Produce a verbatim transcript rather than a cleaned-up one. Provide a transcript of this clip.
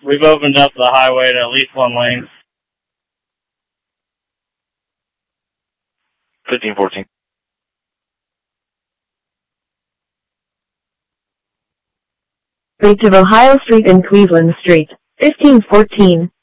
We've opened up the highway to at least one lane. fifteen fourteen. Bridge of Ohio Street and Cleveland Street, fifteen fourteen.